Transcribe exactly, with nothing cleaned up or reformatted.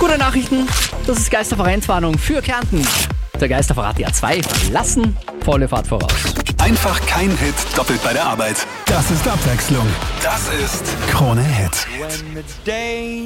Gute Nachrichten, das ist Geistervereinswarnung für Kärnten. Der Geisterverrat A zwei verlassen, volle Fahrt voraus. Einfach kein Hit, doppelt bei der Arbeit. Das ist Abwechslung. Das ist Krone Hit.